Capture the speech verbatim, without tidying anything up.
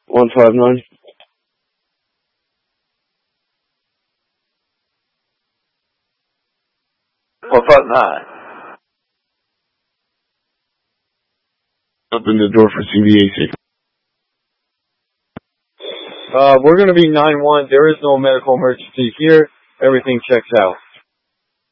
one five nine. one five nine. Open the door for C V A C. Uh, we're going to be nine one. There is no medical emergency here. Everything checks out.